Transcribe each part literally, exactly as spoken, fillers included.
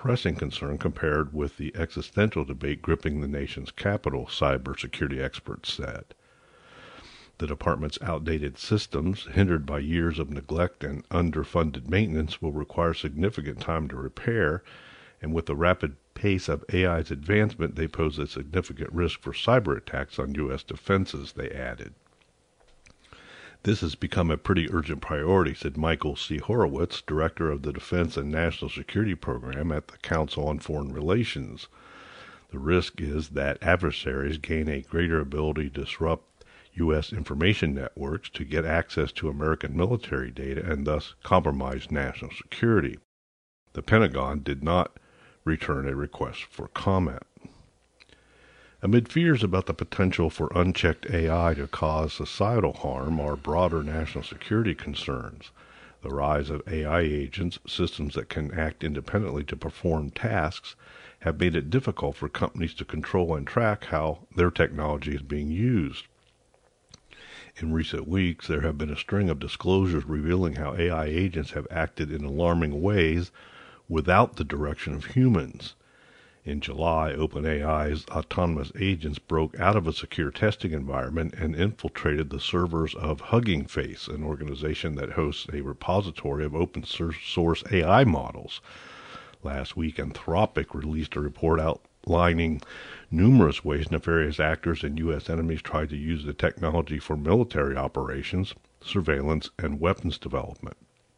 pressing concern compared with the existential debate gripping the nation's capital, cybersecurity experts said. The department's outdated systems, hindered by years of neglect and underfunded maintenance, will require significant time to repair, and with the rapid pace of A I's advancement, they pose a significant risk for cyber attacks on U S defenses, they added. This has become a pretty urgent priority, said Michael C. Horowitz, director of the Defense and National Security Program at the Council on Foreign Relations. The risk is that adversaries gain a greater ability to disrupt U S information networks to get access to American military data and thus compromise national security. The Pentagon did not return a request for comment. Amid fears about the potential for unchecked A I to cause societal harm are broader national security concerns. The rise of A I agents, systems that can act independently to perform tasks, have made it difficult for companies to control and track how their technology is being used. In recent weeks, there have been a string of disclosures revealing how A I agents have acted in alarming ways without the direction of humans. In July, OpenAI's autonomous agents broke out of a secure testing environment and infiltrated the servers of Hugging Face, an organization that hosts a repository of open source A I models. Last week, Anthropic released a report outlining numerous ways nefarious actors and U S enemies tried to use the technology for military operations, surveillance, and weapons development.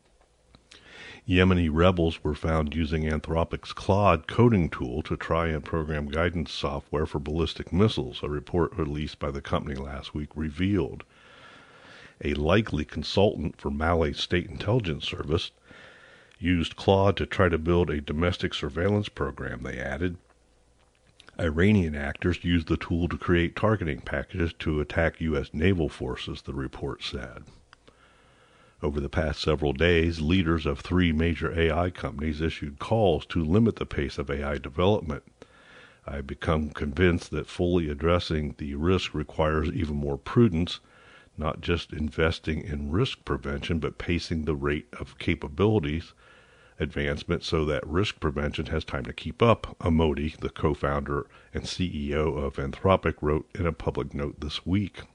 Yemeni rebels were found using Anthropic's Claude coding tool to try and program guidance software for ballistic missiles, a report released by the company last week revealed. A likely consultant for Mali's state intelligence service used Claude to try to build a domestic surveillance program, they added. Iranian actors used the tool to create targeting packages to attack U S naval forces, the report said. Over the past several days, leaders of three major A I companies issued calls to limit the pace of A I development. I have become convinced that fully addressing the risk requires even more prudence, not just investing in risk prevention, but pacing the rate of capabilities advancement so that risk prevention has time to keep up, Amodi, the co-founder and C E O of Anthropic, wrote in a public note this week.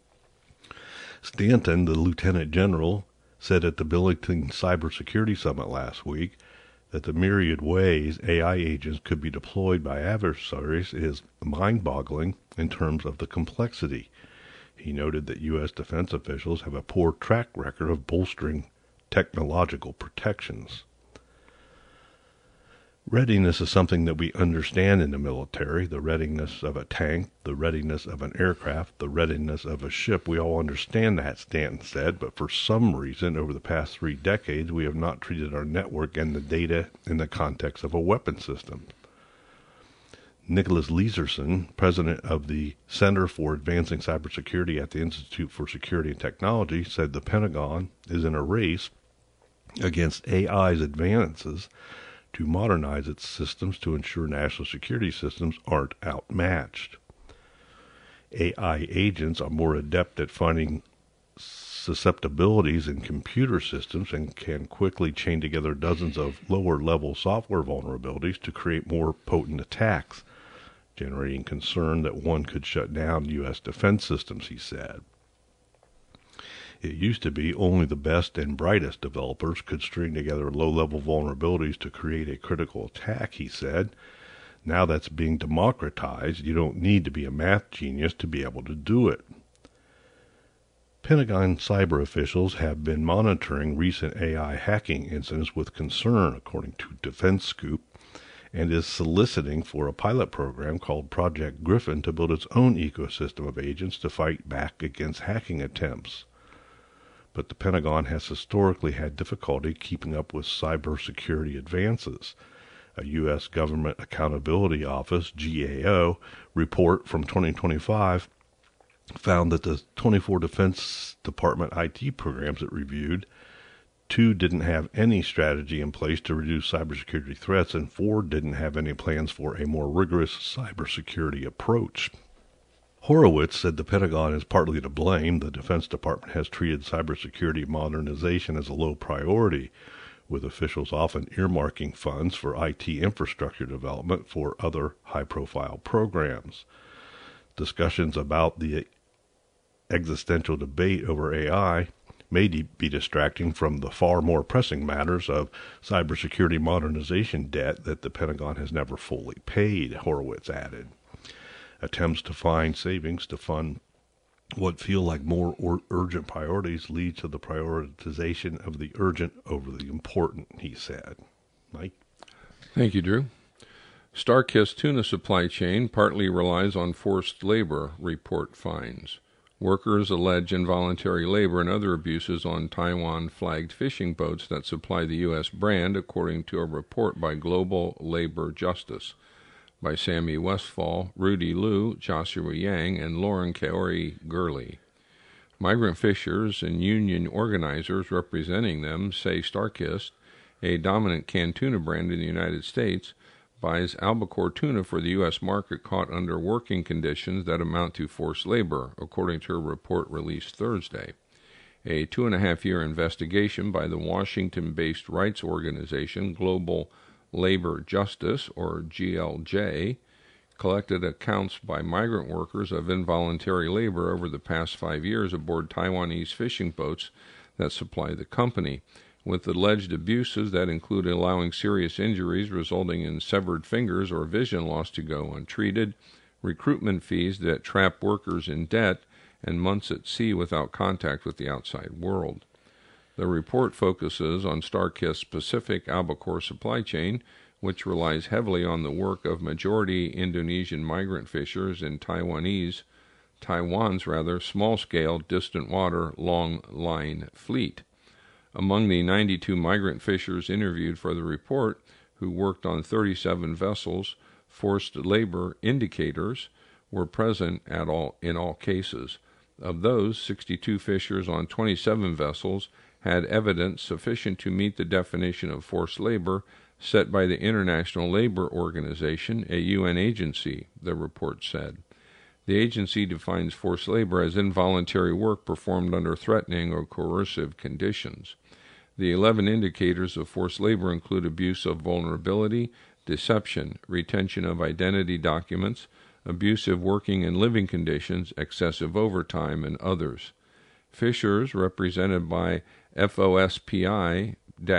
Stanton, the lieutenant general, said at the Billington Cybersecurity Summit last week that the myriad ways A I agents could be deployed by adversaries is mind-boggling in terms of the complexity. He noted that U S defense officials have a poor track record of bolstering technological protections. Readiness is something that we understand in the military, the readiness of a tank, the readiness of an aircraft, the readiness of a ship. We all understand that, Stanton said, but for some reason, over the past three decades, we have not treated our network and the data in the context of a weapon system. Nicholas Leeserson, president of the Center for Advancing Cybersecurity at the Institute for Security and Technology, said the Pentagon is in a race against A I's advances to modernize its systems to ensure national security systems aren't outmatched. A I agents are more adept at finding susceptibilities in computer systems and can quickly chain together dozens of lower-level software vulnerabilities to create more potent attacks, generating concern that one could shut down U S defense systems, he said. It used to be only the best and brightest developers could string together low-level vulnerabilities to create a critical attack, he said. Now that's being democratized. You don't need to be a math genius to be able to do it. Pentagon cyber officials have been monitoring recent A I hacking incidents with concern, according to Defense Scoop, and is soliciting for a pilot program called Project Griffin to build its own ecosystem of agents to fight back against hacking attempts. But the Pentagon has historically had difficulty keeping up with cybersecurity advances. A U S Government Accountability Office, G A O, report from twenty twenty-five found that the twenty-four Defense Department I T programs it reviewed, two didn't have any strategy in place to reduce cybersecurity threats, and four didn't have any plans for a more rigorous cybersecurity approach. Horowitz said the Pentagon is partly to blame. The Defense Department has treated cybersecurity modernization as a low priority, with officials often earmarking funds for I T infrastructure development for other high-profile programs. Discussions about the existential debate over A I may be distracting from the far more pressing matters of cybersecurity modernization debt that the Pentagon has never fully paid, Horowitz added. Attempts to find savings to fund what feel like more or urgent priorities lead to the prioritization of the urgent over the important, he said. Mike? Thank you, Drew. StarKist tuna supply chain partly relies on forced labor, report finds. Workers allege involuntary labor and other abuses on Taiwan-flagged fishing boats that supply the U S brand, according to a report by Global Labor Justice by Sammy Westfall, Rudy Liu, Joshua Yang, and Lauren Kaori Gurley. Migrant fishers and union organizers representing them say StarKist, a dominant canned tuna brand in the United States, buys albacore tuna for the U S market caught under working conditions that amount to forced labor, according to a report released Thursday. A two-and-a-half-year investigation by the Washington-based rights organization Global Labor Justice, or G L J, collected accounts by migrant workers of involuntary labor over the past five years aboard Taiwanese fishing boats that supply the company, with alleged abuses that include allowing serious injuries resulting in severed fingers or vision loss to go untreated, recruitment fees that trap workers in debt, and months at sea without contact with the outside world. The report focuses on StarKist's Pacific albacore supply chain, which relies heavily on the work of majority Indonesian migrant fishers in Taiwanese, Taiwan's rather small-scale distant water long-line fleet. Among the ninety-two migrant fishers interviewed for the report, who worked on thirty-seven vessels, forced labor indicators were present at all in all cases. Of those, sixty-two fishers on twenty-seven vessels had evidence sufficient to meet the definition of forced labor set by the International Labor Organization, a U N agency, the report said. The agency defines forced labor as involuntary work performed under threatening or coercive conditions. The eleven indicators of forced labor include abuse of vulnerability, deception, retention of identity documents, abusive working and living conditions, excessive overtime, and others. Fishers, represented by F O S P I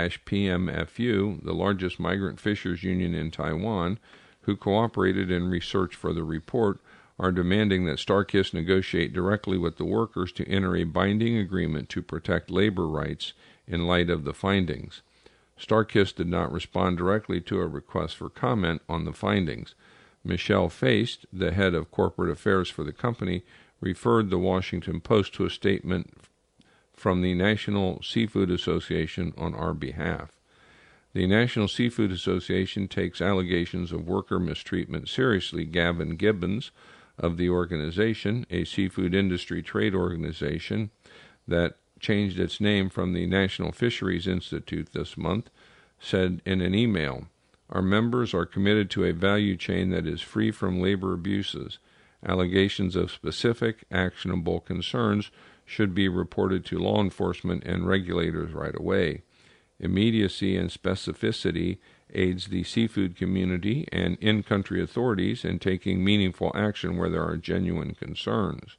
P M F U, the largest migrant fishers union in Taiwan, who cooperated in research for the report, are demanding that StarKist negotiate directly with the workers to enter a binding agreement to protect labor rights in light of the findings. StarKist did not respond directly to a request for comment on the findings. Michelle Feist, the head of corporate affairs for the company, referred the Washington Post to a statement from the National Seafood Association on our behalf. The National Seafood Association takes allegations of worker mistreatment seriously. Gavin Gibbons of the organization, a seafood industry trade organization that changed its name from the National Fisheries Institute this month, said in an email, "Our members are committed to a value chain that is free from labor abuses. Allegations of specific, actionable concerns should be reported to law enforcement and regulators right away. Immediacy and specificity aids the seafood community and in-country authorities in taking meaningful action where there are genuine concerns."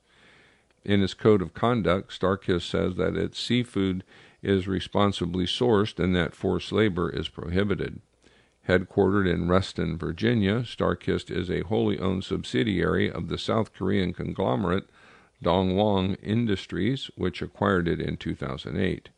In its code of conduct, StarKist says that its seafood is responsibly sourced and that forced labor is prohibited. Headquartered in Reston, Virginia, StarKist is a wholly owned subsidiary of the South Korean conglomerate Dongwon Industries, which acquired it in two thousand eight.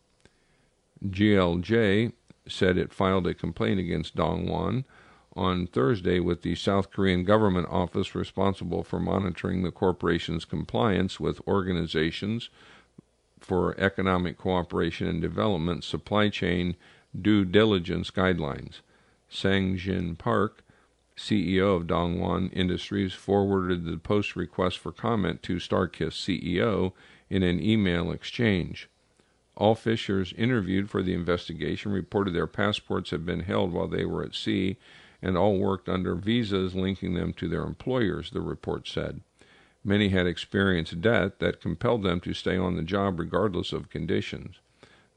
G L J said it filed a complaint against Dongwon on Thursday with the South Korean government office responsible for monitoring the corporation's compliance with Organizations for Economic Cooperation and Development supply chain due diligence guidelines. Sang-Jin Park, C E O of Dongwon Industries, forwarded the Post request for comment to StarKist C E O in an email exchange. All fishers interviewed for the investigation reported their passports had been held while they were at sea, and all worked under visas linking them to their employers, the report said. Many had experienced debt that compelled them to stay on the job regardless of conditions.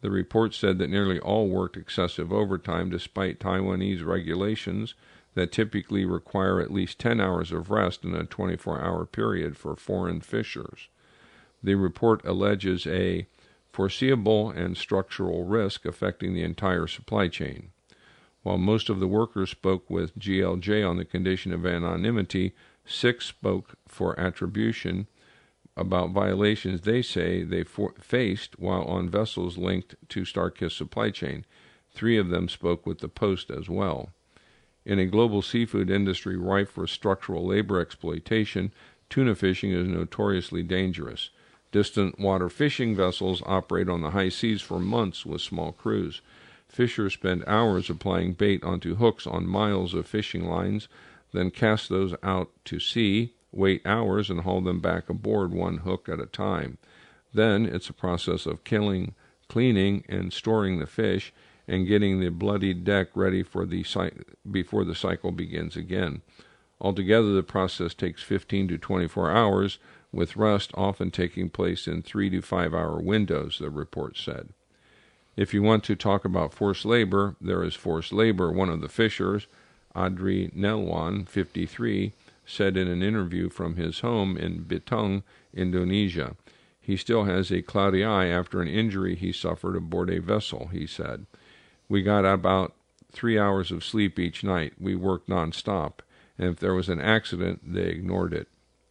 The report said that nearly all worked excessive overtime despite Taiwanese regulations that typically require at least ten hours of rest in a twenty-four hour period for foreign fishers. The report alleges a foreseeable and structural risk affecting the entire supply chain. While most of the workers spoke with G L J on the condition of anonymity, six spoke for attribution about violations they say they for- faced while on vessels linked to StarKist supply chain. Three of them spoke with the Post as well. In a global seafood industry rife with structural labor exploitation, tuna fishing is notoriously dangerous. Distant water fishing vessels operate on the high seas for months with small crews. Fishers spend hours applying bait onto hooks on miles of fishing lines, then cast those out to sea, wait hours, and haul them back aboard one hook at a time. Then it's a process of killing, cleaning, and storing the fish, and getting the bloodied deck ready for the before the cycle begins again. Altogether, the process takes fifteen to twenty-four hours, with rest often taking place in three to five hour windows, the report said. If you want to talk about forced labor, there is forced labor. One of the fishers, Adri Nelwan, fifty-three, said in an interview from his home in Bitung, Indonesia. He still has a cloudy eye after an injury he suffered aboard a vessel, he said. We got about three hours of sleep each night. We worked nonstop, and if there was an accident, they ignored it.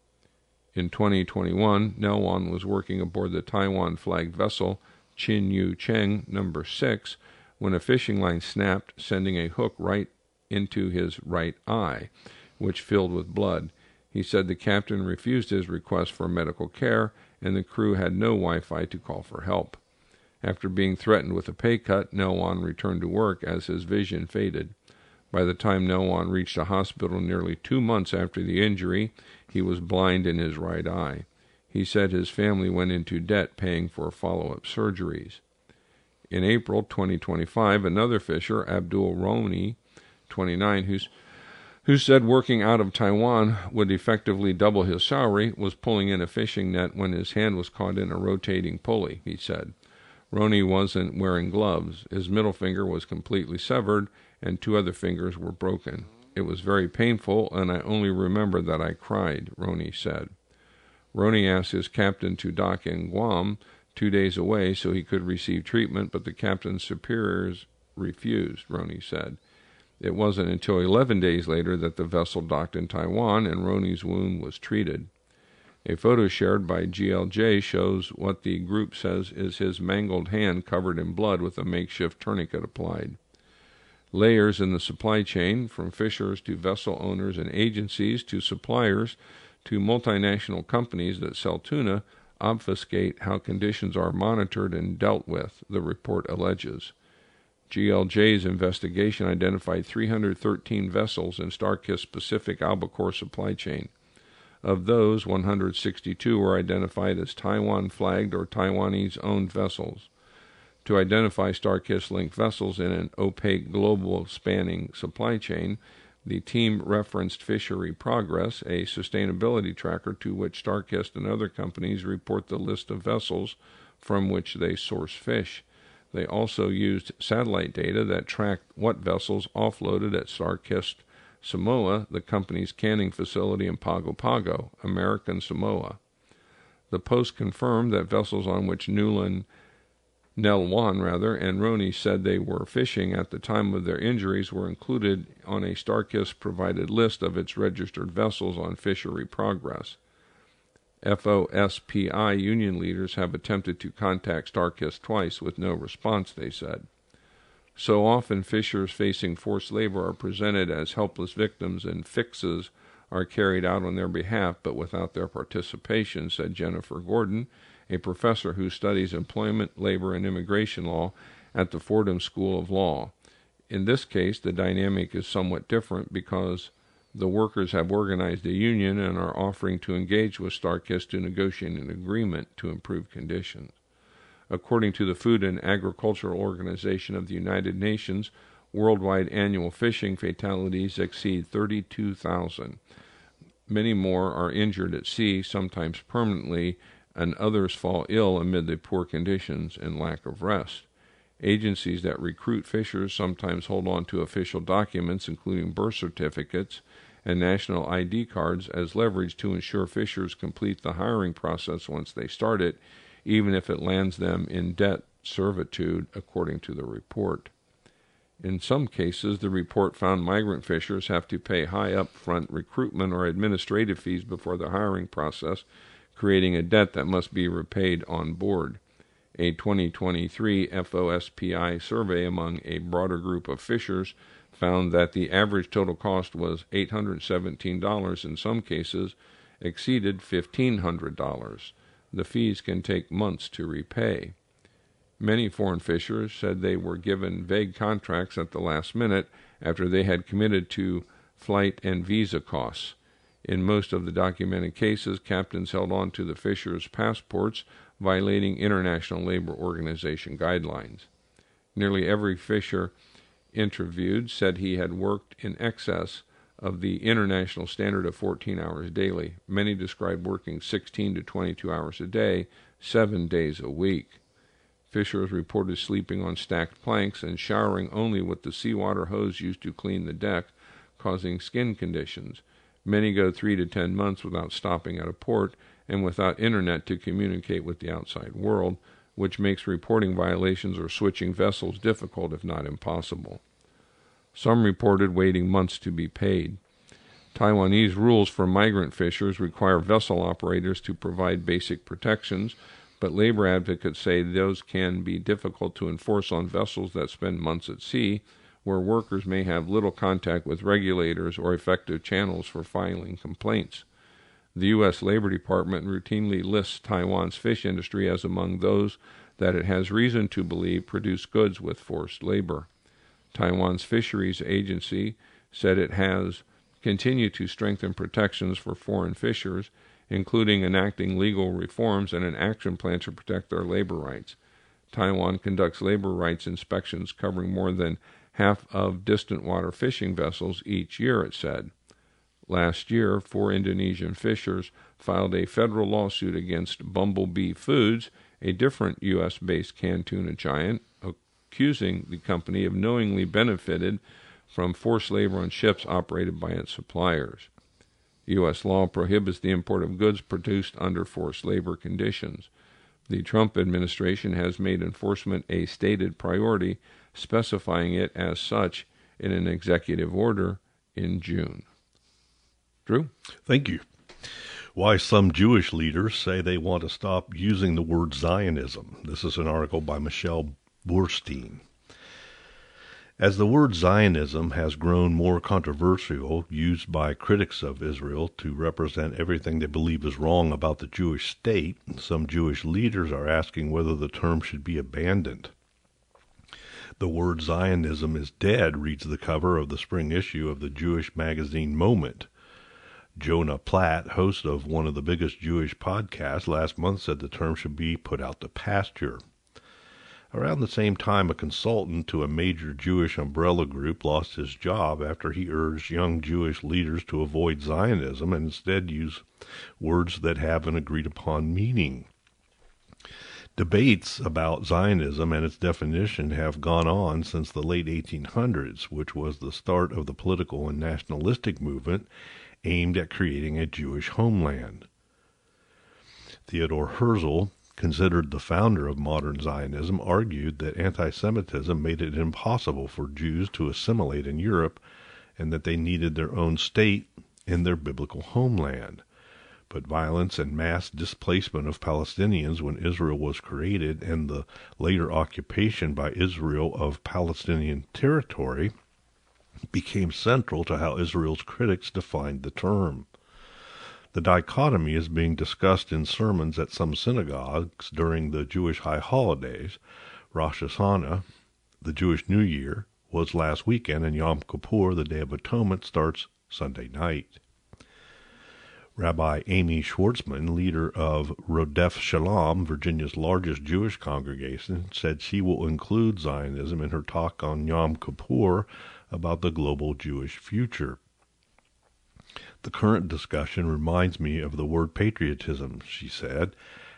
In twenty twenty-one, Nelwan was working aboard the Taiwan-flagged vessel Chin Yu Cheng number six when a fishing line snapped, sending a hook right into his right eye, which filled with blood. He said the captain refused his request for medical care, and the crew had no Wi-Fi to call for help. After being threatened with a pay cut, Nelwan returned to work as his vision faded. By the time Nelwan reached a hospital nearly two months after the injury, he was blind in his right eye. He said his family went into debt paying for follow-up surgeries. In April twenty twenty-five, another fisher, Abdul Roni, twenty-nine, who's, who said working out of Taiwan would effectively double his salary, was pulling in a fishing net when his hand was caught in a rotating pulley, he said. Roni wasn't wearing gloves. His middle finger was completely severed, and two other fingers were broken. It was very painful, and I only remember that I cried, Roni said. Roni asked his captain to dock in Guam, two days away, so he could receive treatment, but the captain's superiors refused, Roni said. It wasn't until eleven days later that the vessel docked in Taiwan, and Roni's wound was treated. A photo shared by G L J shows what the group says is his mangled hand covered in blood with a makeshift tourniquet applied. Layers in the supply chain, from fishers to vessel owners and agencies to suppliers to multinational companies that sell tuna, obfuscate how conditions are monitored and dealt with, the report alleges. G L J's investigation identified three hundred thirteen vessels in StarKist's Pacific albacore supply chain. Of those, one hundred sixty-two were identified as Taiwan-flagged or Taiwanese-owned vessels. To identify StarKist-linked vessels in an opaque global spanning supply chain, the team referenced Fishery Progress, a sustainability tracker to which StarKist and other companies report the list of vessels from which they source fish. They also used satellite data that tracked what vessels offloaded at StarKist Samoa, the company's canning facility in Pago Pago, American Samoa. The Post confirmed that vessels on which Newland Nelwan, rather, and Roni said they were fishing at the time of their injuries were included on a StarKist-provided list of its registered vessels on Fishery Progress. F O S P I union leaders have attempted to contact StarKist twice with no response, they said. So often fishers facing forced labor are presented as helpless victims and fixes are carried out on their behalf but without their participation, said Jennifer Gordon, a professor who studies employment, labor, and immigration law at the Fordham School of Law. In this case, the dynamic is somewhat different because the workers have organized a union and are offering to engage with StarKist to negotiate an agreement to improve conditions. According to the Food and Agricultural Organization of the United Nations, worldwide annual fishing fatalities exceed thirty-two thousand. Many more are injured at sea, sometimes permanently, and others fall ill amid the poor conditions and lack of rest. Agencies that recruit fishers sometimes hold on to official documents, including birth certificates and national I D cards, as leverage to ensure fishers complete the hiring process once they start it, even if it lands them in debt servitude, according to the report. In some cases, the report found migrant fishers have to pay high upfront recruitment or administrative fees before the hiring process, creating a debt that must be repaid on board. A twenty twenty-three F O S P I survey among a broader group of fishers found that the average total cost was eight hundred seventeen dollars, in some cases exceeded fifteen hundred dollars. The fees can take months to repay. Many foreign fishers said they were given vague contracts at the last minute after they had committed to flight and visa costs. In most of the documented cases, captains held on to the fishers' passports, violating International Labor Organization guidelines. Nearly every fisher interviewed said he had worked in excess of the international standard of fourteen hours daily. Many described working sixteen to twenty-two hours a day, seven days a week. Fishers reported sleeping on stacked planks and showering only with the seawater hose used to clean the deck, causing skin conditions. Many go three to ten months without stopping at a port and without internet to communicate with the outside world, which makes reporting violations or switching vessels difficult, if not impossible. Some reported waiting months to be paid. Taiwanese rules for migrant fishers require vessel operators to provide basic protections, but labor advocates say those can be difficult to enforce on vessels that spend months at sea, where workers may have little contact with regulators or effective channels for filing complaints. The U S Labor Department routinely lists Taiwan's fish industry as among those that it has reason to believe produce goods with forced labor. Taiwan's Fisheries Agency said it has continued to strengthen protections for foreign fishers, including enacting legal reforms and an action plan to protect their labor rights. Taiwan conducts labor rights inspections covering more than half of distant water fishing vessels each year, it said. Last year, four Indonesian fishers filed a federal lawsuit against Bumblebee Foods, a different U S-based canned tuna giant, accusing the company of knowingly benefited from forced labor on ships operated by its suppliers. U S law prohibits the import of goods produced under forced labor conditions. The Trump administration has made enforcement a stated priority, specifying it as such in an executive order in June. Drew? Thank you. Why some Jewish leaders say they want to stop using the word Zionism. This is an article by Michelle Burstein. As the word Zionism has grown more controversial, used by critics of Israel to represent everything they believe is wrong about the Jewish state, some Jewish leaders are asking whether the term should be abandoned. The word Zionism is dead, reads the cover of the spring issue of the Jewish magazine Moment. Jonah Platt, host of one of the biggest Jewish podcasts, last month said the term should be put out to pasture. Around the same time, a consultant to a major Jewish umbrella group lost his job after he urged young Jewish leaders to avoid Zionism and instead use words that have an agreed-upon meaning. Debates about Zionism and its definition have gone on since the late eighteen hundreds, which was the start of the political and nationalistic movement aimed at creating a Jewish homeland. Theodor Herzl, considered the founder of modern Zionism, argued that anti-Semitism made it impossible for Jews to assimilate in Europe and that they needed their own state in their biblical homeland. But violence and mass displacement of Palestinians when Israel was created and the later occupation by Israel of Palestinian territory became central to how Israel's critics defined the term. The dichotomy is being discussed in sermons at some synagogues during the Jewish high holidays. Rosh Hashanah, the Jewish New Year, was last weekend, and Yom Kippur, the Day of Atonement, starts Sunday night. Rabbi Amy Schwartzman, leader of Rodef Shalom, Virginia's largest Jewish congregation, said she will include Zionism in her talk on Yom Kippur about the global Jewish future. The current discussion reminds me of the word patriotism, she said.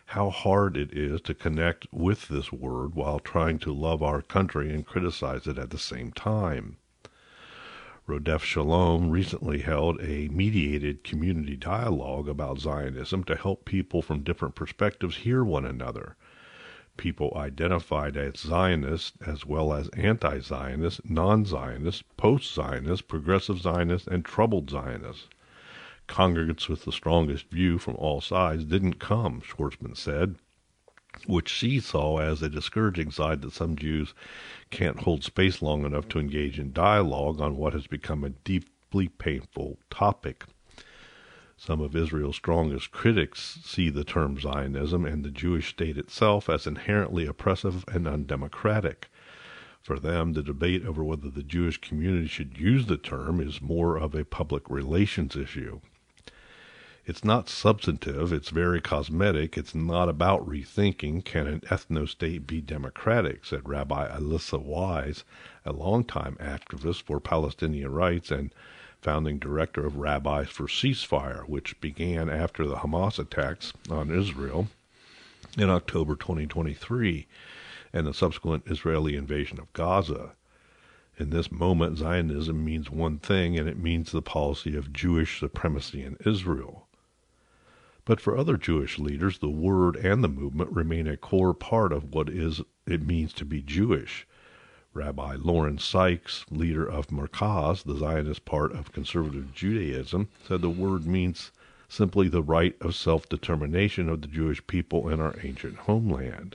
how hard it is to connect with this word while trying to love our country and criticize it at the same time. Rodef Shalom recently held a mediated community dialogue about Zionism to help people from different perspectives hear one another. People identified as Zionists as well as anti-Zionists, non-Zionists, post-Zionists, progressive Zionists, and troubled Zionists. Congregants with the strongest view from all sides didn't come, Schwartzman said, which she saw as a discouraging side that some Jews can't hold space long enough to engage in dialogue on what has become a deeply painful topic. Some of Israel's strongest critics see the term Zionism and the Jewish state itself as inherently oppressive and undemocratic. For them, the debate over whether the Jewish community should use the term is more of a public relations issue. It's not substantive, it's very cosmetic, it's not about rethinking, can an ethno-state be democratic, said Rabbi Alyssa Wise, a longtime activist for Palestinian rights and founding director of Rabbis for Ceasefire, which began after the Hamas attacks on Israel in October twenty twenty-three and the subsequent Israeli invasion of Gaza. In this moment, Zionism means one thing, and it means the policy of Jewish supremacy in Israel. But for other Jewish leaders, the word and the movement remain a core part of what is it means to be Jewish. Rabbi Lauren Sykes, leader of Merkaz, the Zionist part of conservative Judaism, said the word means simply the right of self-determination of the Jewish people in our ancient homeland.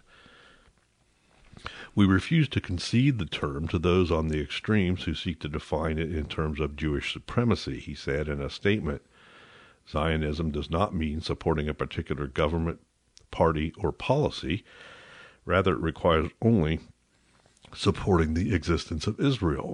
We refuse to concede the term to those on the extremes who seek to define it in terms of Jewish supremacy, he said in a statement. Zionism does not mean supporting a particular government, party, or policy. Rather, it requires only supporting the existence of Israel.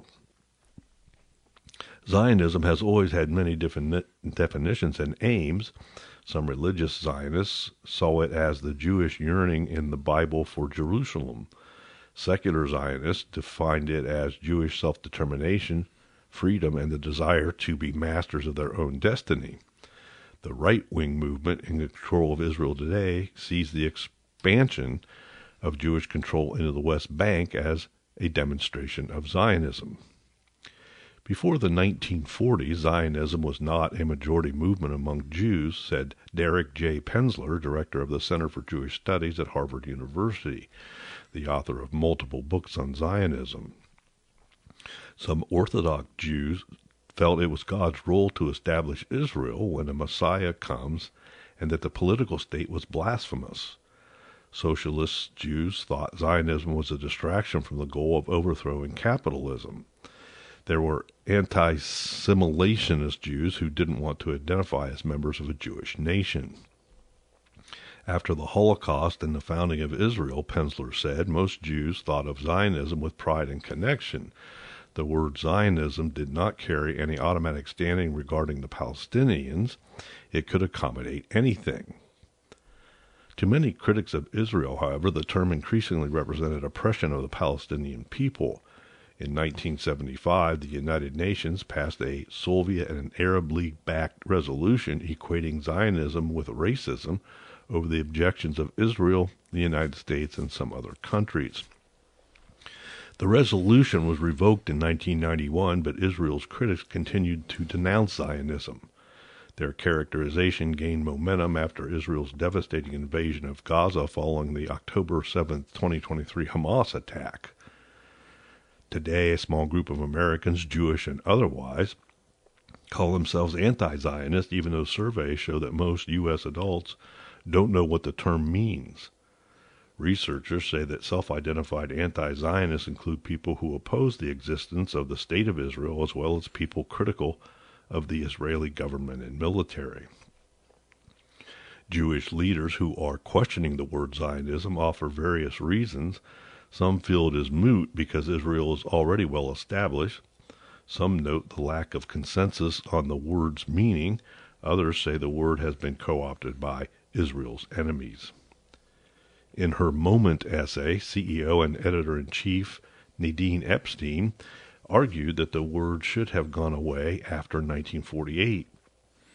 Zionism has always had many different definitions and aims. Some religious Zionists saw it as the Jewish yearning in the Bible for Jerusalem. Secular Zionists defined it as Jewish self-determination, freedom, and the desire to be masters of their own destiny. The right-wing movement in control of Israel today sees the expansion of Jewish control into the West Bank as a demonstration of Zionism. Before the nineteen forties, Zionism was not a majority movement among Jews, said Derek J. Penzler, director of the Center for Jewish Studies at Harvard University, the author of multiple books on Zionism. Some Orthodox Jews felt it was God's role to establish Israel when a Messiah comes, and that the political state was blasphemous. Socialist Jews thought Zionism was a distraction from the goal of overthrowing capitalism. There were anti-assimilationist Jews who didn't want to identify as members of a Jewish nation. After the Holocaust and the founding of Israel, Penzler said, most Jews thought of Zionism with pride and connection. The word Zionism did not carry any automatic standing regarding the Palestinians. It could accommodate anything. To many critics of Israel, however, the term increasingly represented oppression of the Palestinian people. In nineteen seventy-five, the United Nations passed a Soviet and an Arab League-backed resolution equating Zionism with racism over the objections of Israel, the United States, and some other countries. The resolution was revoked in nineteen ninety-one, but Israel's critics continued to denounce Zionism. Their characterization gained momentum after Israel's devastating invasion of Gaza following the October seventh, twenty twenty-three Hamas attack. Today, a small group of Americans, Jewish and otherwise, call themselves anti-Zionist, even though surveys show that most U S adults don't know what the term means. Researchers say that self-identified anti-Zionists include people who oppose the existence of the State of Israel as well as people critical of the Israeli government and military. Jewish leaders who are questioning the word Zionism offer various reasons. Some feel it is moot because Israel is already well established. Some note the lack of consensus on the word's meaning. Others say the word has been co-opted by Israel's enemies. In her Moment essay, C E O and editor-in-chief Nadine Epstein argued that the word should have gone away after nineteen forty-eight.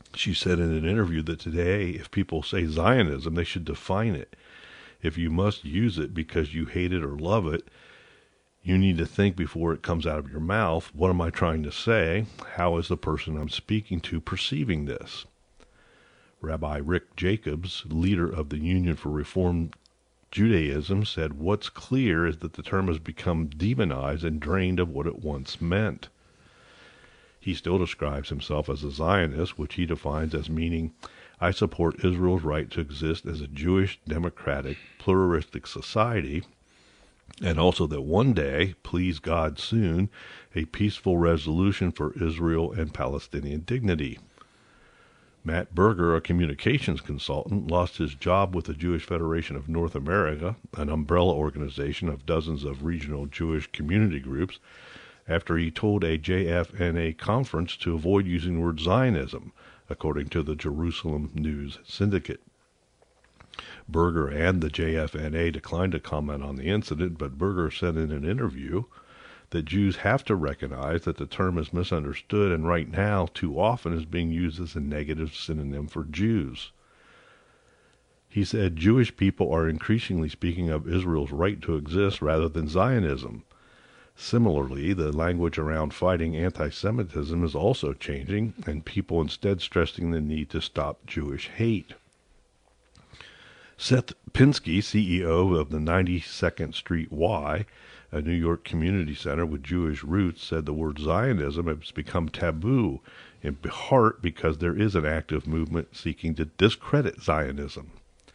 She said in an interview that today, if people say Zionism, they should define it. If you must use it because you hate it or love it, you need to think before it comes out of your mouth, what am I trying to say? How is the person I'm speaking to perceiving this? Rabbi Rick Jacobs, leader of the Union for Reform Judaism, said, what's clear is that the term has become demonized and drained of what it once meant. He still describes himself as a Zionist, which he defines as meaning, I support Israel's right to exist as a Jewish, democratic, pluralistic society, and also that one day, please God soon, a peaceful resolution for Israel and Palestinian dignity. Matt Berger, a communications consultant, lost his job with the Jewish Federation of North America, an umbrella organization of dozens of regional Jewish community groups, after he told a J F N A conference to avoid using the word Zionism, according to the Jerusalem News Syndicate. Berger and the J F N A declined to comment on the incident, but Berger said in an interview that Jews have to recognize that the term is misunderstood and right now too often is being used as a negative synonym for Jews. He said Jewish people are increasingly speaking of Israel's right to exist rather than Zionism. Similarly, the language around fighting anti-Semitism is also changing, and people instead stressing the need to stop Jewish hate. Seth Pinsky, C E O of the ninety-second Street Y, a New York community center with Jewish roots, said the word Zionism has become taboo, in part because there is an active movement seeking to discredit Zionism.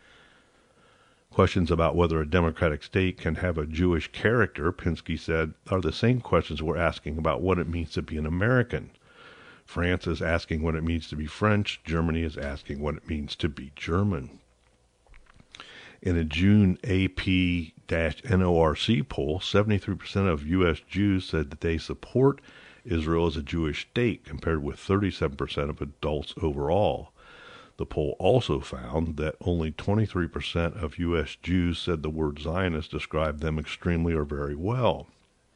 Questions about whether a democratic state can have a Jewish character, Pinsky said, are the same questions we're asking about what it means to be an American. France is asking what it means to be French. Germany is asking what it means to be German. In a June A P N O R C poll, seventy-three percent of U S Jews said that they support Israel as a Jewish state, compared with thirty-seven percent of adults overall. The poll also found that only twenty-three percent of U S Jews said the word Zionist described them extremely or very well.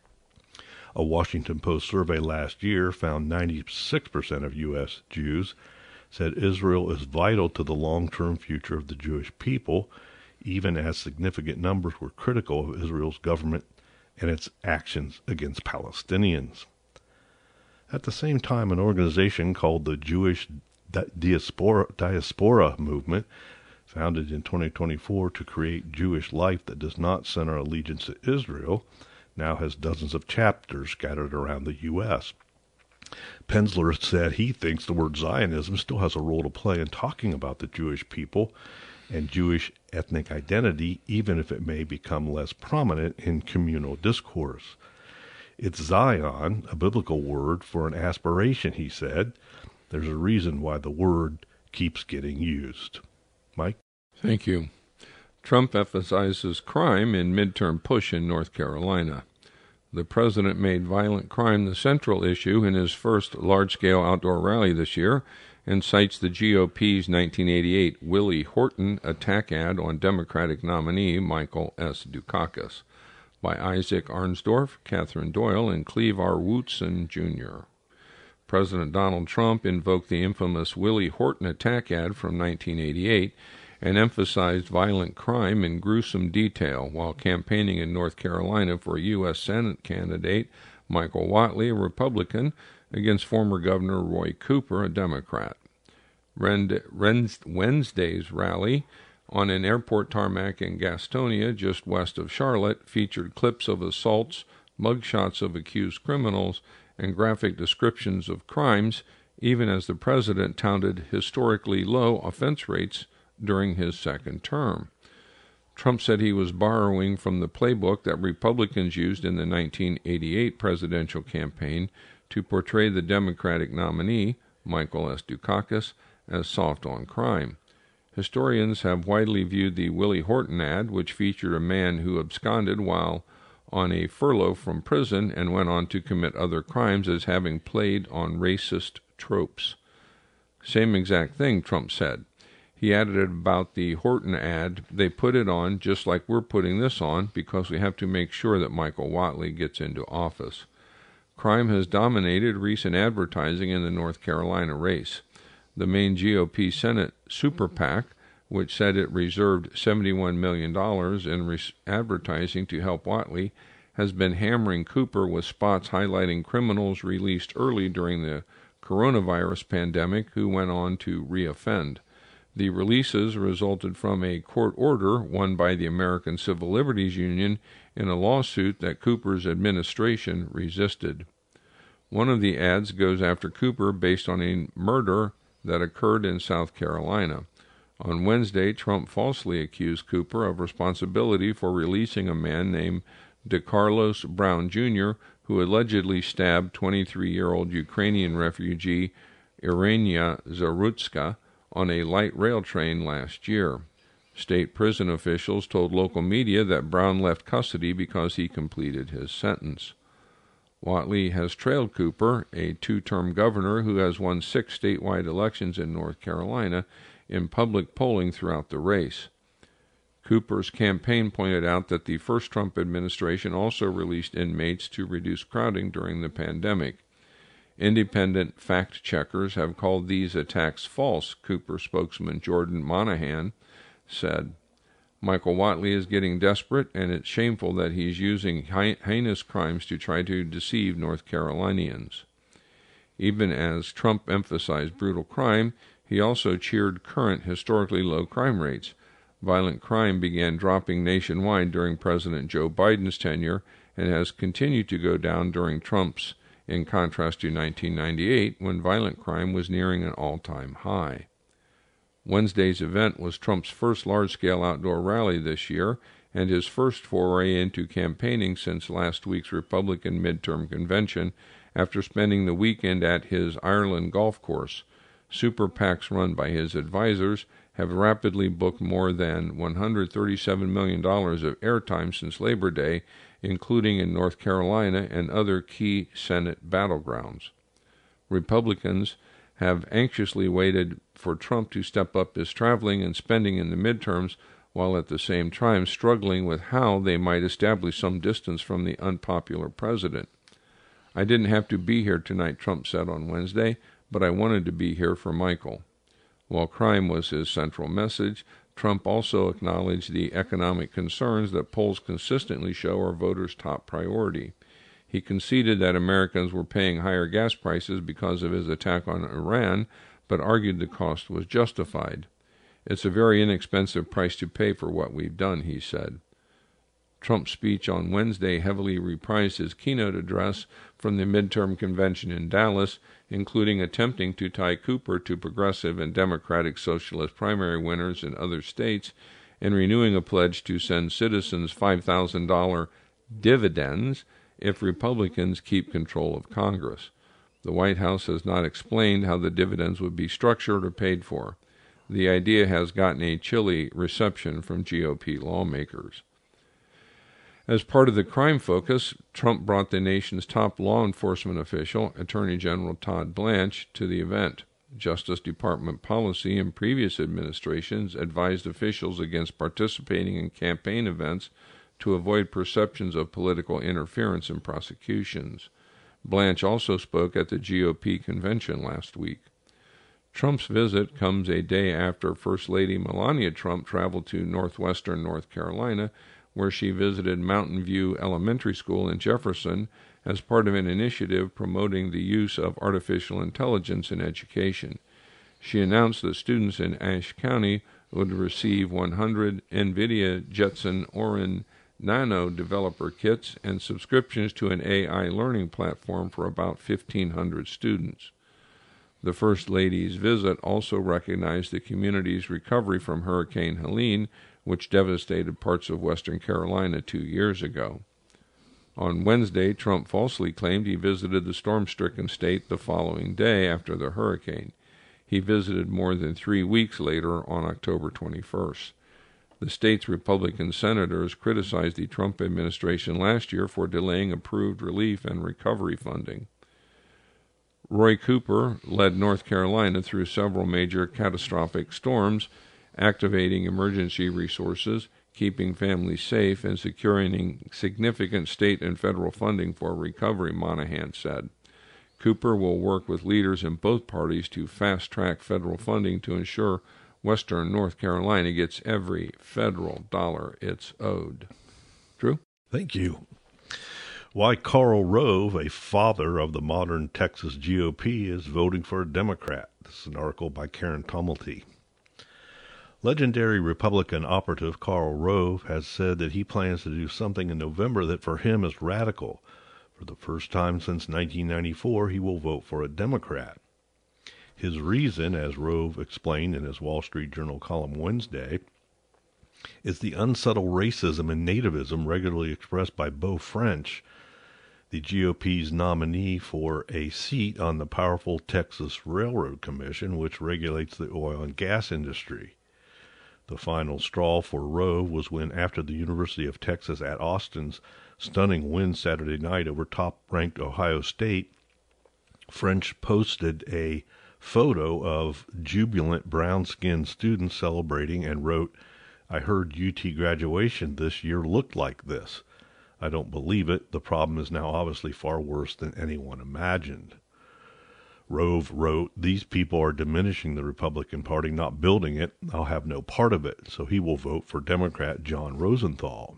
A Washington Post survey last year found ninety-six percent of U S Jews said Israel is vital to the long-term future of the Jewish people, even as significant numbers were critical of Israel's government and its actions against Palestinians. At the same time, an organization called the Jewish Diaspora, Diaspora Movement, founded in twenty twenty-four to create Jewish life that does not center allegiance to Israel, now has dozens of chapters scattered around the U S Penzler said he thinks the word Zionism still has a role to play in talking about the Jewish people and Jewish ethnic identity, even if it may become less prominent in communal discourse. It's Zion, a biblical word for an aspiration, he said. There's a reason why the word keeps getting used. Mike? Thank you. Trump emphasizes crime in midterm push in North Carolina. The president made violent crime the central issue in his first large-scale outdoor rally this year and cites the G O P's nineteen eighty-eight Willie Horton attack ad on Democratic nominee Michael S. Dukakis, by Isaac Arnsdorf, Catherine Doyle, and Cleve R. Wootson, Junior President Donald Trump invoked the infamous Willie Horton attack ad from nineteen eighty-eight and emphasized violent crime in gruesome detail while campaigning in North Carolina for U S Senate candidate Michael Whatley, a Republican, against former Governor Roy Cooper, a Democrat. Wednesday's rally on an airport tarmac in Gastonia, just west of Charlotte, featured clips of assaults, mugshots of accused criminals, and graphic descriptions of crimes, even as the president touted historically low offense rates during his second term. Trump said he was borrowing from the playbook that Republicans used in the nineteen eighty-eight presidential campaign to portray the Democratic nominee, Michael S. Dukakis, as soft on crime. Historians have widely viewed the Willie Horton ad, which featured a man who absconded while on a furlough from prison and went on to commit other crimes, as having played on racist tropes. Same exact thing, Trump said. He added about the Horton ad, they put it on just like we're putting this on because we have to make sure that Michael Whatley gets into office. Crime has dominated recent advertising in the North Carolina race. The main G O P Senate super PAC, which said it reserved seventy-one million dollars in re- advertising to help Whatley, has been hammering Cooper with spots highlighting criminals released early during the coronavirus pandemic who went on to reoffend. The releases resulted from a court order won by the American Civil Liberties Union in a lawsuit that Cooper's administration resisted. One of the ads goes after Cooper based on a murder that occurred in South Carolina. On Wednesday, Trump falsely accused Cooper of responsibility for releasing a man named DeCarlos Brown Junior, who allegedly stabbed twenty-three-year-old Ukrainian refugee Irina Zarutska on a light rail train last year. State prison officials told local media that Brown left custody because he completed his sentence. Whatley has trailed Cooper, a two-term governor who has won six statewide elections in North Carolina, in public polling throughout the race. Cooper's campaign pointed out that the first Trump administration also released inmates to reduce crowding during the pandemic. Independent fact-checkers have called these attacks false, Cooper spokesman Jordan Monahan said. Michael Whatley is getting desperate, and it's shameful that he's using heinous crimes to try to deceive North Carolinians. Even as Trump emphasized brutal crime, he also cheered current historically low crime rates. Violent crime began dropping nationwide during President Joe Biden's tenure and has continued to go down during Trump's, in contrast to nineteen ninety-eight, when violent crime was nearing an all-time high. Wednesday's event was Trump's first large-scale outdoor rally this year and his first foray into campaigning since last week's Republican midterm convention after spending the weekend at his Ireland golf course. Super PACs run by his advisors have rapidly booked more than one hundred thirty-seven million dollars of airtime since Labor Day, including in North Carolina and other key Senate battlegrounds. Republicans have anxiously waited for Trump to step up his traveling and spending in the midterms, while at the same time struggling with how they might establish some distance from the unpopular president. "I didn't have to be here tonight," Trump said on Wednesday, "but I wanted to be here for Michael." While crime was his central message, Trump also acknowledged the economic concerns that polls consistently show are voters' top priority. He conceded that Americans were paying higher gas prices because of his attack on Iran, but argued the cost was justified. "It's a very inexpensive price to pay for what we've done," he said. Trump's speech on Wednesday heavily reprised his keynote address from the midterm convention in Dallas, including attempting to tie Cooper to progressive and Democratic Socialist primary winners in other states and renewing a pledge to send citizens five thousand dollars dividends if Republicans keep control of Congress. The White House has not explained how the dividends would be structured or paid for. The idea has gotten a chilly reception from G O P lawmakers. As part of the crime focus, Trump brought the nation's top law enforcement official, Attorney General Todd Blanche, to the event. Justice Department policy in previous administrations advised officials against participating in campaign events to avoid perceptions of political interference in prosecutions. Blanche also spoke at the G O P convention last week. Trump's visit comes a day after First Lady Melania Trump traveled to northwestern North Carolina, where she visited Mountain View Elementary School in Jefferson as part of an initiative promoting the use of artificial intelligence in education. She announced that students in Ashe County would receive one hundred NVIDIA Jetson Orin Nano developer kits and subscriptions to an A I learning platform for about fifteen hundred students. The First Lady's visit also recognized the community's recovery from Hurricane Helene, which devastated parts of Western Carolina two years ago. On Wednesday, Trump falsely claimed he visited the storm-stricken state the following day after the hurricane. He visited more than three weeks later on October twenty-first. The state's Republican senators criticized the Trump administration last year for delaying approved relief and recovery funding. Roy Cooper led North Carolina through several major catastrophic storms, activating emergency resources, keeping families safe, and securing significant state and federal funding for recovery, Monahan said. Cooper will work with leaders in both parties to fast-track federal funding to ensure Western North Carolina gets every federal dollar it's owed. Drew? Thank you. Why Karl Rove, a father of the modern Texas G O P, is voting for a Democrat. This is an article by Karen Tumulty. Legendary Republican operative Karl Rove has said that he plans to do something in November that for him is radical. For the first time since nineteen ninety-four, he will vote for a Democrat. His reason, as Rove explained in his Wall Street Journal column Wednesday, is the unsubtle racism and nativism regularly expressed by Beau French, the G O P's nominee for a seat on the powerful Texas Railroad Commission, which regulates the oil and gas industry. The final straw for Rove was when, after the University of Texas at Austin's stunning win Saturday night over top-ranked Ohio State, French posted a photo of jubilant brown-skinned students celebrating and wrote, "I heard U T graduation this year looked like this. I don't believe it. The problem is now obviously far worse than anyone imagined." Rove wrote, "These people are diminishing the Republican Party, not building it. I'll have no part of it." So he will vote for Democrat John Rosenthal.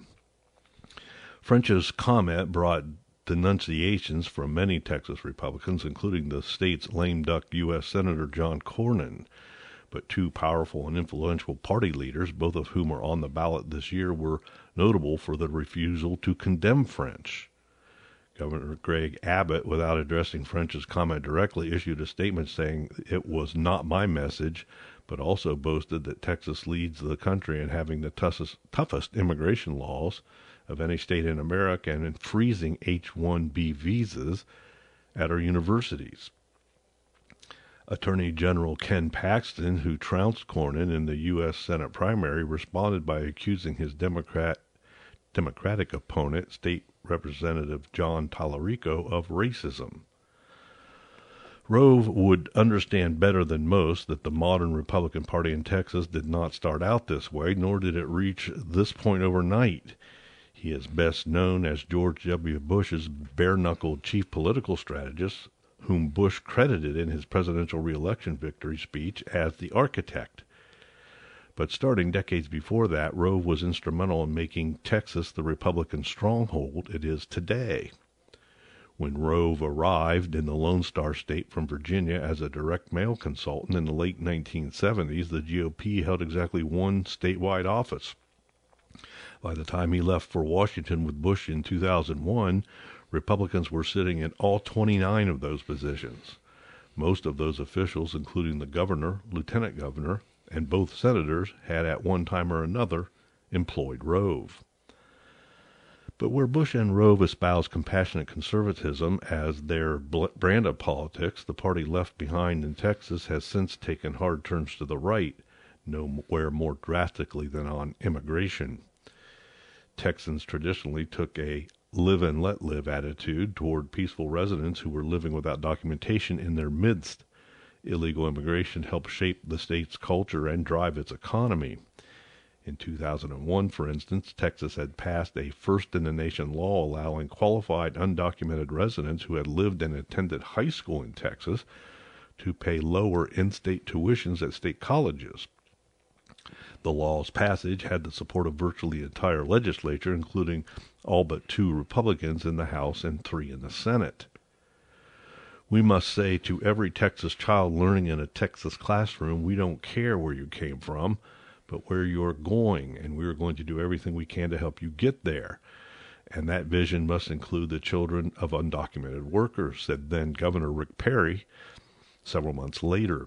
French's comment brought denunciations from many Texas Republicans, including the state's lame duck U S Senator John Cornyn. But two powerful and influential party leaders, both of whom are on the ballot this year, were notable for the refusal to condemn French. Governor Greg Abbott, without addressing French's comment directly, issued a statement saying it was not my message, but also boasted that Texas leads the country in having the toughest, toughest immigration laws of any state in America and in freezing H one B visas at our universities. Attorney General Ken Paxton, who trounced Cornyn in the U S Senate primary, responded by accusing his Democrat, Democratic opponent, State Representative John Tallarico, of racism. Rove would understand better than most that the modern Republican Party in Texas did not start out this way, nor did it reach this point overnight. He is best known as George W. Bush's bare-knuckled chief political strategist, whom Bush credited in his presidential reelection victory speech as the architect. But starting decades before that, Rove was instrumental in making Texas the Republican stronghold it is today. When Rove arrived in the Lone Star State from Virginia as a direct mail consultant in the late nineteen seventies, the G O P held exactly one statewide office. By the time he left for Washington with Bush in two thousand one, Republicans were sitting in all twenty-nine of those positions. Most of those officials, including the governor, lieutenant governor, and both senators, had at one time or another employed Rove. But where Bush and Rove espoused compassionate conservatism as their brand of politics, the party left behind in Texas has since taken hard turns to the right, nowhere more drastically than on immigration. Texans traditionally took a live and let live attitude toward peaceful residents who were living without documentation in their midst. Illegal immigration helped shape the state's culture and drive its economy. In two thousand one, for instance, Texas had passed a first-in-the-nation law allowing qualified undocumented residents who had lived and attended high school in Texas to pay lower in-state tuitions at state colleges. The law's passage had the support of virtually the entire legislature, including all but two Republicans in the House and three in the Senate. We must say to every Texas child learning in a Texas classroom, we don't care where you came from, but where you're going, and we are going to do everything we can to help you get there. And that vision must include the children of undocumented workers, said then Governor Rick Perry several months later.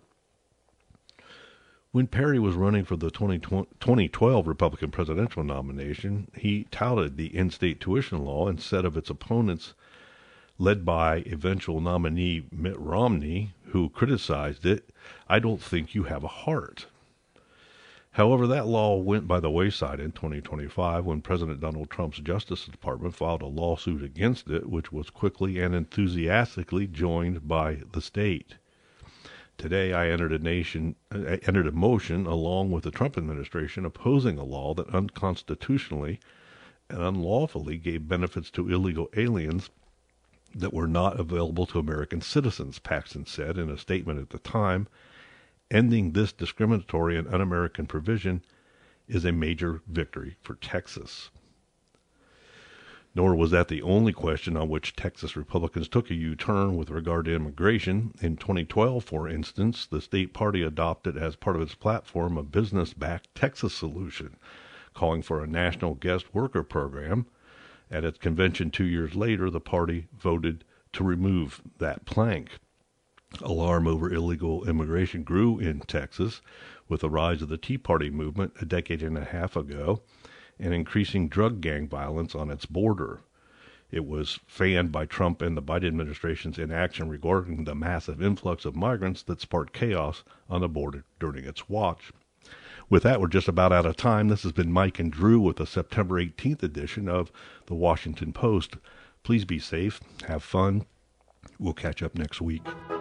When Perry was running for the twenty twelve Republican presidential nomination, he touted the in-state tuition law instead of its opponents, led by eventual nominee Mitt Romney, who criticized it. "I don't think you have a heart." However, that law went by the wayside in twenty twenty-five when President Donald Trump's Justice Department filed a lawsuit against it, which was quickly and enthusiastically joined by the state. Today, I entered a nation, I entered a motion along with the Trump administration opposing a law that unconstitutionally and unlawfully gave benefits to illegal aliens that were not available to American citizens, Paxton said in a statement at the time. Ending this discriminatory and un-American provision is a major victory for Texas. Nor was that the only question on which Texas Republicans took a U-turn with regard to immigration. In twenty twelve, for instance, the state party adopted as part of its platform a business-backed Texas solution, calling for a national guest worker program. At its convention two years later, the party voted to remove that plank. Alarm over illegal immigration grew in Texas with the rise of the Tea Party movement a decade and a half ago, and increasing drug gang violence on its border. It was fanned by Trump and the Biden administration's inaction regarding the massive influx of migrants that sparked chaos on the border during its watch. With that, we're just about out of time. This has been Mike and Drew with the September eighteenth edition of the Washington Post. Please be safe. Have fun. We'll catch up next week.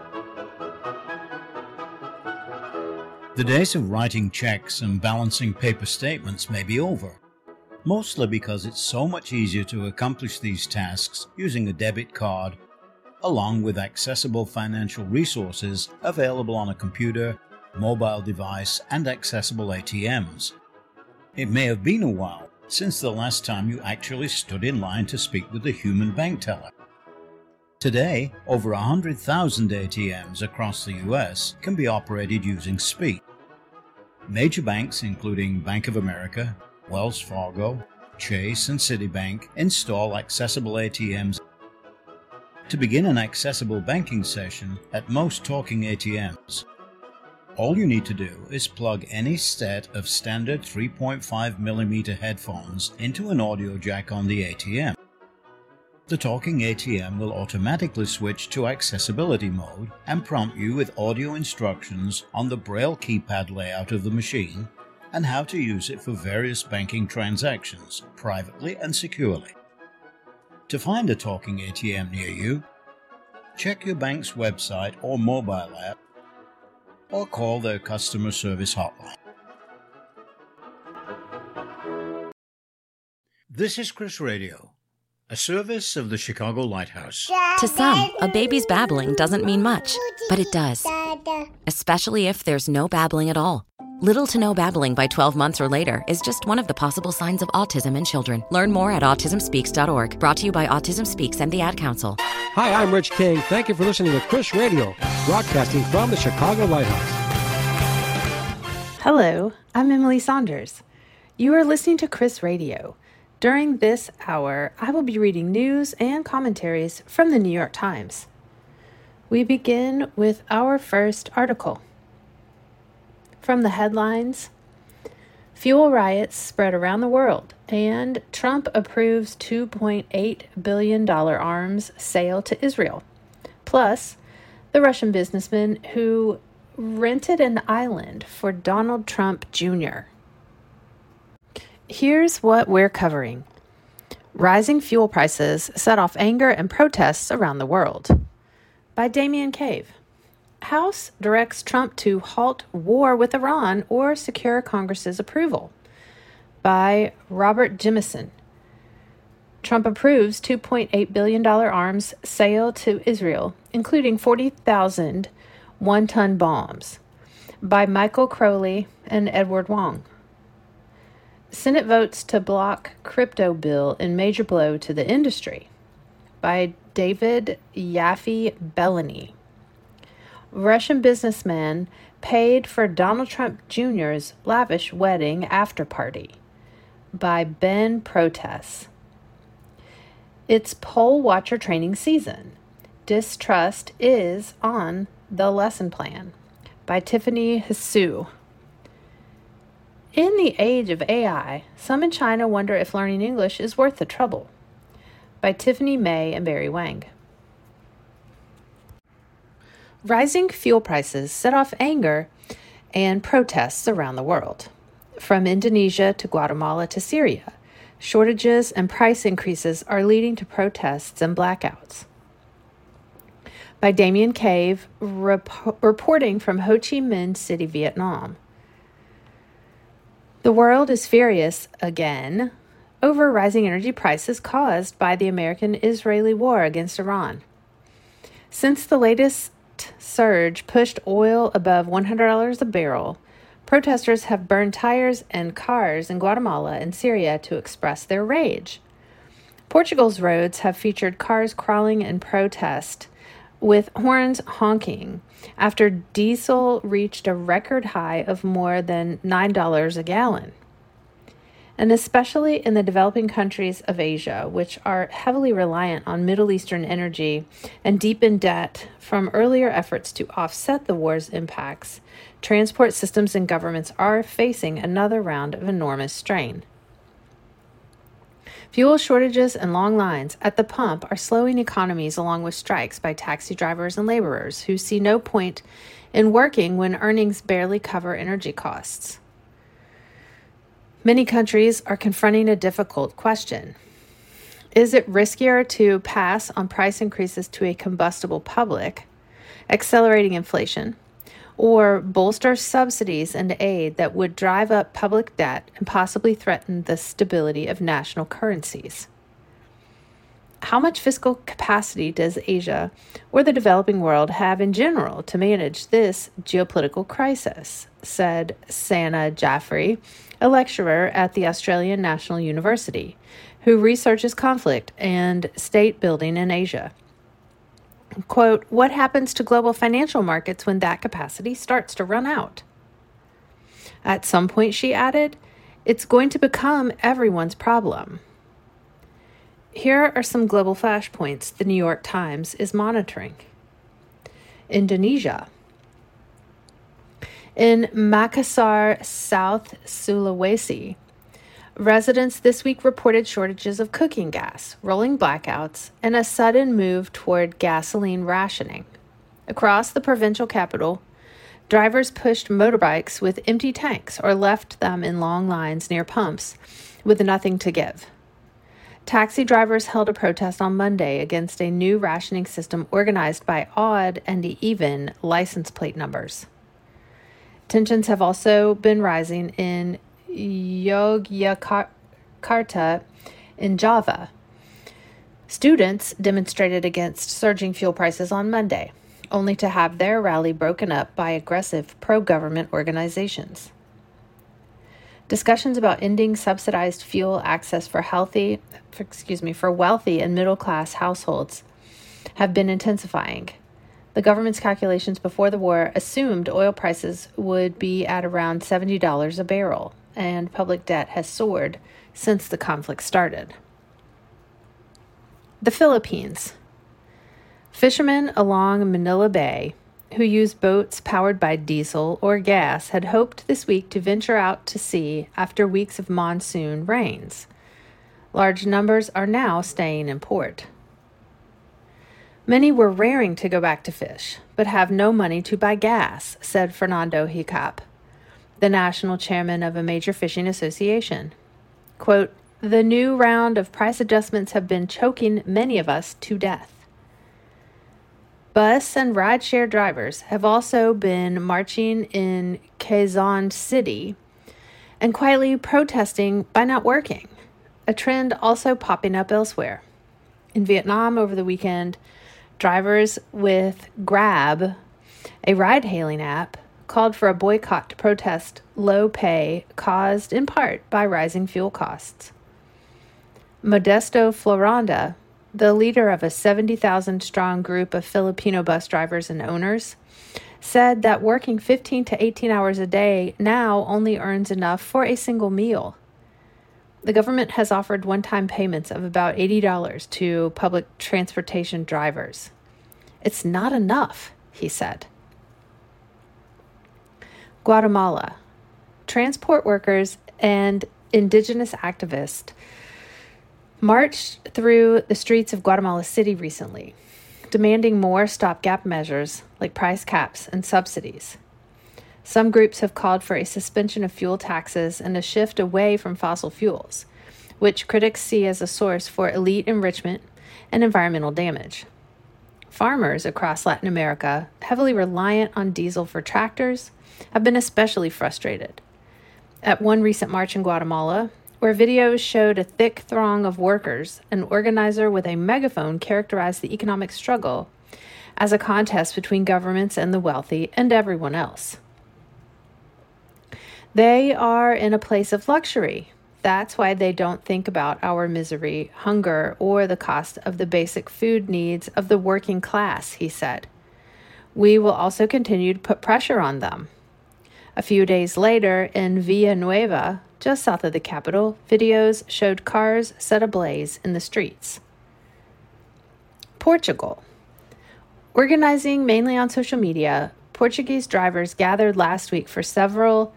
The days of writing checks and balancing paper statements may be over, mostly because it's so much easier to accomplish these tasks using a debit card, along with accessible financial resources available on a computer, mobile device, and accessible A T Ms. It may have been a while since the last time you actually stood in line to speak with a human bank teller. Today, over one hundred thousand A T Ms across the U S can be operated using Speak. Major banks including Bank of America, Wells Fargo, Chase, and Citibank install accessible A T Ms. To begin an accessible banking session at most talking A T Ms, all you need to do is plug any set of standard three point five millimeter headphones into an audio jack on the A T M. The talking A T M will automatically switch to accessibility mode and prompt you with audio instructions on the Braille keypad layout of the machine and how to use it for various banking transactions, privately and securely. To find a talking A T M near you, check your bank's website or mobile app, or call their customer service hotline. This is Chris Radio, a service of the Chicago Lighthouse. To some, a baby's babbling doesn't mean much, but it does. Especially if there's no babbling at all. Little to no babbling by twelve months or later is just one of the possible signs of autism in children. Learn more at autism speaks dot org. Brought to you by Autism Speaks and the Ad Council. Hi, I'm Rich King. Thank you for listening to Chris Radio, broadcasting from the Chicago Lighthouse. Hello, I'm Emily Saunders. You are listening to Chris Radio. During this hour, I will be reading news and commentaries from the New York Times. We begin with our first article. From the headlines, fuel riots spread around the world, and Trump approves two point eight billion dollars arms sale to Israel. Plus, the Russian businessman who rented an island for Donald Trump Junior Here's what we're covering. Rising fuel prices set off anger and protests around the world. By Damian Cave. House directs Trump to halt war with Iran or secure Congress's approval. By Robert Jimison. Trump approves two point eight billion dollars arms sale to Israel, including forty thousand one-ton bombs. By Michael Crowley and Edward Wong. Senate votes to block crypto bill in major blow to the industry. By David Yaffe Bellany. Russian businessman paid for Donald Trump Junior's lavish wedding after party. By Ben Protess. It's poll watcher training season. Distrust is on the lesson plan. By Tiffany Hsu. In the age of A I, some in China wonder if learning English is worth the trouble. By Tiffany May and Barry Wang. Rising fuel prices set off anger and protests around the world. From Indonesia to Guatemala to Syria, shortages and price increases are leading to protests and blackouts. By Damian Cave, rep- reporting from Ho Chi Minh City, Vietnam. The world is furious again over rising energy prices caused by the American-Israeli war against Iran. Since the latest surge pushed oil above one hundred dollars a barrel, protesters have burned tires and cars in Guatemala and Syria to express their rage. Portugal's roads have featured cars crawling in protest, with horns honking, after diesel reached a record high of more than nine dollars a gallon. And especially in the developing countries of Asia, which are heavily reliant on Middle Eastern energy and deep in debt from earlier efforts to offset the war's impacts, transport systems and governments are facing another round of enormous strain. Fuel shortages and long lines at the pump are slowing economies, along with strikes by taxi drivers and laborers who see no point in working when earnings barely cover energy costs. Many countries are confronting a difficult question. Is it riskier to pass on price increases to a combustible public, accelerating inflation, or bolster subsidies and aid that would drive up public debt and possibly threaten the stability of national currencies? How much fiscal capacity does Asia or the developing world have in general to manage this geopolitical crisis? Said Sana Jaffrey, a lecturer at the Australian National University, who researches conflict and state building in Asia. Quote, "What happens to global financial markets when that capacity starts to run out?" At some point, she added, it's going to become everyone's problem. Here are some global flashpoints the New York Times is monitoring. Indonesia. In Makassar, South Sulawesi, residents this week reported shortages of cooking gas, rolling blackouts, and a sudden move toward gasoline rationing. Across the provincial capital, drivers pushed motorbikes with empty tanks or left them in long lines near pumps with nothing to give. Taxi drivers held a protest on Monday against a new rationing system organized by odd and even license plate numbers. Tensions have also been rising in Yogyakarta in Java. Students demonstrated against surging fuel prices on Monday, only to have their rally broken up by aggressive pro-government organizations. Discussions about ending subsidized fuel access for healthy, for, excuse me, for wealthy and middle-class households have been intensifying. The government's calculations before the war assumed oil prices would be at around seventy dollars a barrel, and public debt has soared since the conflict started. The Philippines. Fishermen along Manila Bay who use boats powered by diesel or gas had hoped this week to venture out to sea after weeks of monsoon rains. Large numbers are now staying in port. Many were raring to go back to fish, but have no money to buy gas, said Fernando Hicap, the national chairman of a major fishing association. Quote, "The new round of price adjustments have been choking many of us to death." Bus and rideshare drivers have also been marching in Quezon City and quietly protesting by not working, a trend also popping up elsewhere. In Vietnam over the weekend, drivers with Grab, a ride-hailing app, called for a boycott to protest low pay caused in part by rising fuel costs. Modesto Floranda, the leader of a seventy thousand strong group of Filipino bus drivers and owners, said that working fifteen to eighteen hours a day now only earns enough for a single meal. The government has offered one-time payments of about eighty dollars to public transportation drivers. It's not enough, he said. Guatemala. Transport workers and indigenous activists marched through the streets of Guatemala City recently, demanding more stopgap measures like price caps and subsidies. Some groups have called for a suspension of fuel taxes and a shift away from fossil fuels, which critics see as a source for elite enrichment and environmental damage. Farmers across Latin America, heavily reliant on diesel for tractors, have been especially frustrated. At one recent march in Guatemala, where videos showed a thick throng of workers. An organizer with a megaphone characterized the economic struggle as a contest between governments and the wealthy and everyone else. They are in a place of luxury. That's why they don't think about our misery, hunger, or the cost of the basic food needs of the working class, he said. We will also continue to put pressure on them. A few days later, in Villanueva, just south of the capital, videos showed cars set ablaze in the streets. Portugal. Organizing mainly on social media, Portuguese drivers gathered last week for several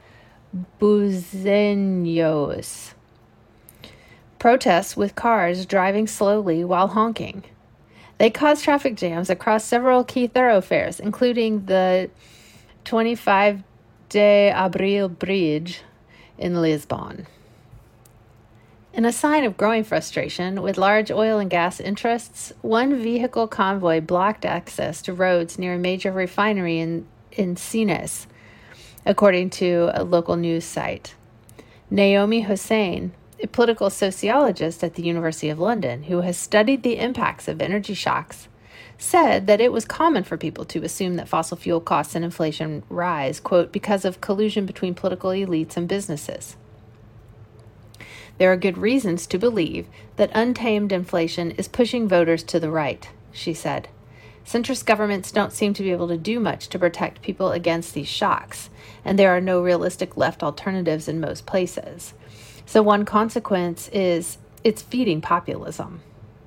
buzinhos, protests with cars driving slowly while honking. They caused traffic jams across several key thoroughfares, including the twenty-five de Abril Bridge in Lisbon. In a sign of growing frustration with large oil and gas interests, one vehicle convoy blocked access to roads near a major refinery in, in Sines, according to a local news site. Naomi Hussein, a political sociologist at the University of London who has studied the impacts of energy shocks, said that it was common for people to assume that fossil fuel costs and inflation rise, quote, because of collusion between political elites and businesses. There are good reasons to believe that untamed inflation is pushing voters to the right, she said. Centrist governments don't seem to be able to do much to protect people against these shocks, and there are no realistic left alternatives in most places. So one consequence is it's feeding populism.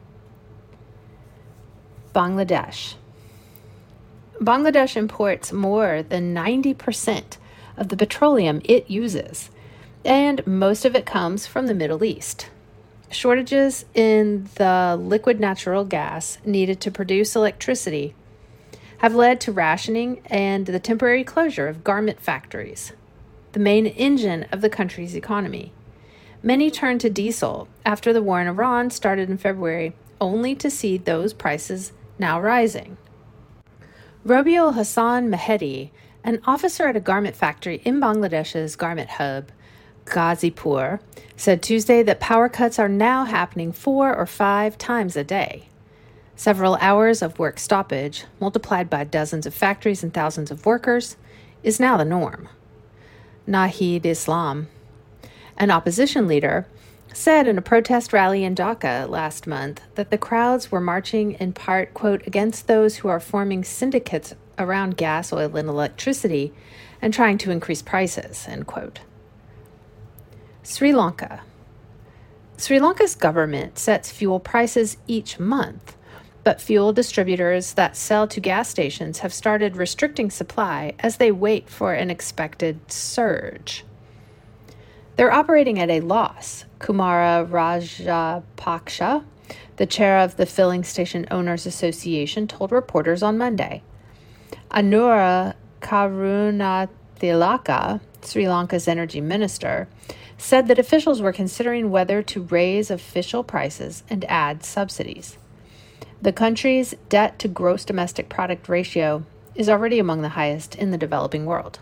Bangladesh. Bangladesh imports more than ninety percent of the petroleum it uses, and most of it comes from the Middle East. Shortages in the liquid natural gas needed to produce electricity have led to rationing and the temporary closure of garment factories, the main engine of the country's economy. Many turned to diesel after the war in Iran started in February, only to see those prices now rising. Robiul Hassan Mehedi, an officer at a garment factory in Bangladesh's garment hub, Ghazipur, said Tuesday that power cuts are now happening four or five times a day. Several hours of work stoppage, multiplied by dozens of factories and thousands of workers, is now the norm. Nahid Islam, an opposition leader, said in a protest rally in Dhaka last month that the crowds were marching in part, quote, against those who are forming syndicates around gas, oil, and electricity and trying to increase prices, end quote. Sri Lanka. Sri Lanka's government sets fuel prices each month, but fuel distributors that sell to gas stations have started restricting supply as they wait for an expected surge. They're operating at a loss, Kumara Rajapaksha, the chair of the Filling Station Owners Association, told reporters on Monday. Anura Karunathilaka, Sri Lanka's energy minister, said that officials were considering whether to raise official prices and add subsidies. The country's debt to gross domestic product ratio is already among the highest in the developing world.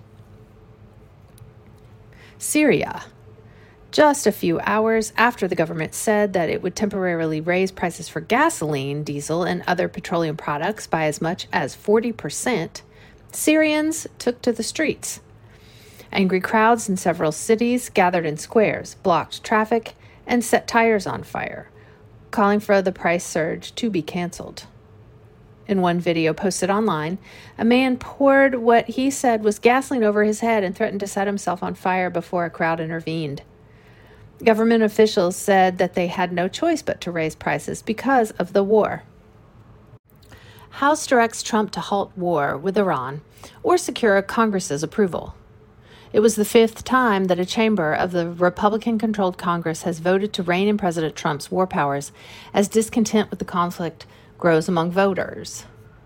Syria. Just a few hours after the government said that it would temporarily raise prices for gasoline, diesel, and other petroleum products by as much as forty percent, Syrians took to the streets. Angry crowds in several cities gathered in squares, blocked traffic, and set tires on fire, calling for the price surge to be canceled. In one video posted online, a man poured what he said was gasoline over his head and threatened to set himself on fire before a crowd intervened. Government officials said that they had no choice but to raise prices because of the war. House directs Trump to halt war with Iran or secure Congress's approval. It was the fifth time that a chamber of the Republican-controlled Congress has voted to rein in President Trump's war powers as discontent with the conflict grows among voters.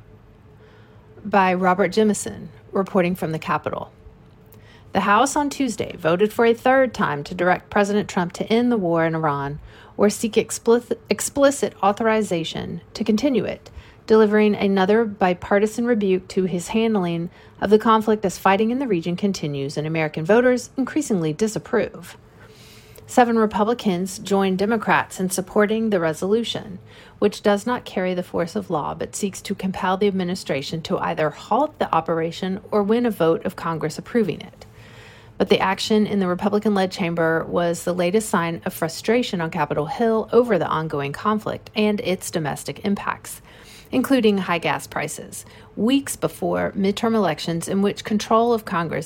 By Robert Jimison, reporting from the Capitol. The House on Tuesday voted for a third time to direct President Trump to end the war in Iran or seek explicit, explicit authorization to continue it, delivering another bipartisan rebuke to his handling of the conflict as fighting in the region continues and American voters increasingly disapprove. Seven Republicans joined Democrats in supporting the resolution, which does not carry the force of law but seeks to compel the administration to either halt the operation or win a vote of Congress approving it. But the action in the Republican-led chamber was the latest sign of frustration on Capitol Hill over the ongoing conflict and its domestic impacts, including high gas prices, weeks before midterm elections in which control of Congress